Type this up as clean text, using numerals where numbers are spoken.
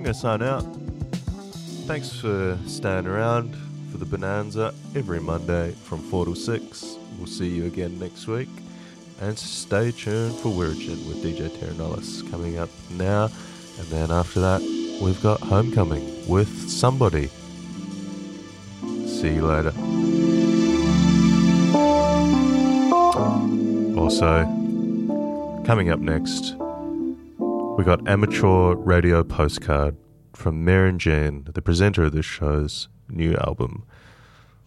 I'm going to sign out. Thanks for staying around for the Bonanza every Monday from 4 to 6. We'll see you again next week. And stay tuned for Wirrigin with DJ Terranollis coming up now. And then after that, we've got Homecoming with Somebody. See you later. Also, coming up next, we got Amateur Radio Postcard from Maren Jane, the presenter of this show's new album.